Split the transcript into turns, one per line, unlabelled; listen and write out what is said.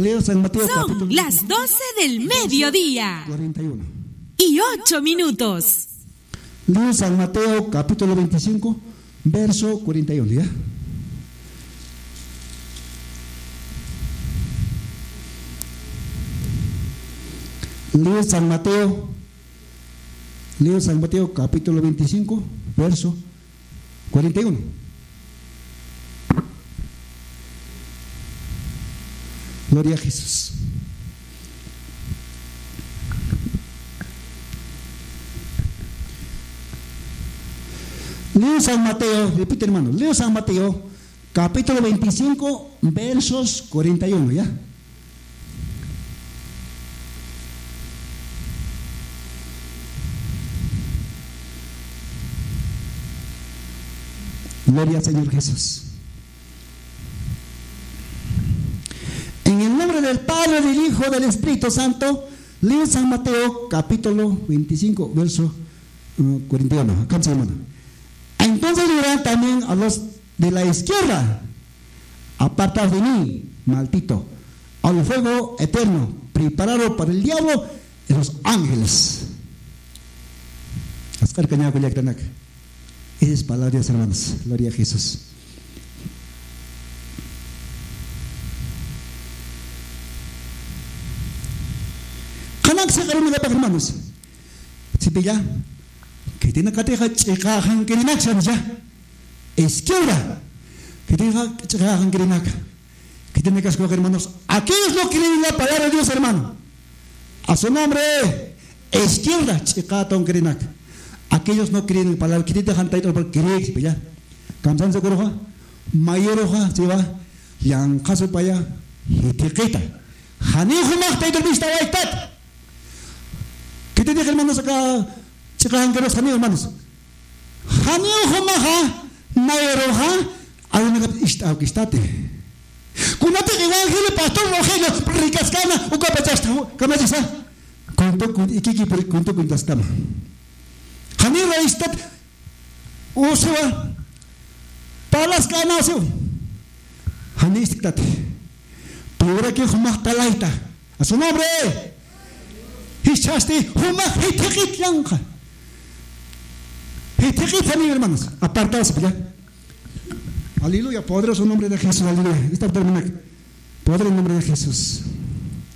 Leo San Mateo
Son
capítulo
las 12 del mediodía
41.
y 8 minutos.
Leo San Mateo capítulo 25, verso 41, ¿ya? Leo San Mateo capítulo 25, verso 41. Gloria a Jesús. Leo San Mateo, repite hermano, leo San Mateo capítulo 25, versos 41, ¿ya? Gloria al Señor Jesús. En el nombre del Padre, del Hijo, del Espíritu Santo, leo San Mateo capítulo 25, verso 41. Alcanza, hermano. Entonces dirán también a los de la izquierda: apartad de mí, maldito, al fuego eterno, preparado para el diablo y los ángeles. Esas palabras, hermanos. Gloria a Jesús. Hermanos, si pilla que tiene que dejar checajan que ni ya izquierda que tiene que checajan que tiene que escoger, hermanos, aquellos no creen la palabra de Dios, hermano, a su nombre, izquierda checaton que aquellos no creen en la palabra que dejan taito por creer, si pilla kamsan se coroja mayoroja se va yang caso paya hitiquita hanejo más taito vista waitat. ¿Qué te dije, hermanos, acá? Checajan que los amigos, hermanos. Haneo homaja, naeroja, alguna ista que estate. Kunate evangelio, pastor Rogelio, ricascana, o capachasta, camachisa. Conto con ikiki por conto con tastama. Haneo istat, usua, palas canaso. Haneo istate. Pobre que homaj talaita. A su nombre. Hichaste, huma, hitekit yanka. Hitekit, amigos, hermanos. Apartados, ya. Aleluya, poderoso nombre de Jesús, aleluya. Está terminando. Poder en nombre de Jesús.